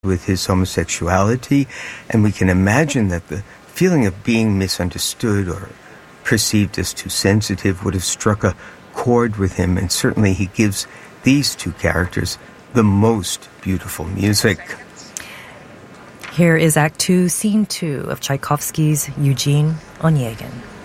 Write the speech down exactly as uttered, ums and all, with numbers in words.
with his homosexuality, and we can imagine that the feeling of being misunderstood or perceived as too sensitive would have struck a chord with him, and certainly he gives these two characters the most beautiful music. Here is Act Two, Scene Two of Tchaikovsky's Eugene Onegin.